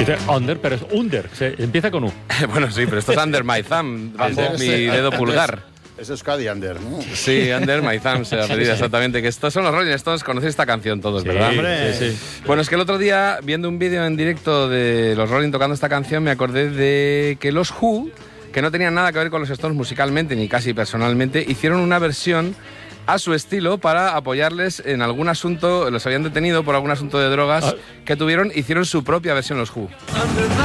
Dice under, pero es under, empieza con U. Bueno, sí, pero esto es Under My Thumb, desde mi dedo pulgar. Es Euskadi Under, ¿no? Sí, Under My Thumb se apellida exactamente. Que estos son los Rolling Stones, conocéis esta canción todos, Sí, ¿verdad? hombre. Sí. Bueno, es que el otro día, viendo un vídeo en directo de los Rolling tocando esta canción, me acordé de que los Who, que no tenían nada que ver con los Stones musicalmente, ni casi personalmente, hicieron una versión a su estilo para apoyarles en algún asunto, los habían detenido por algún asunto de drogas que tuvieron, hicieron su propia versión los Who.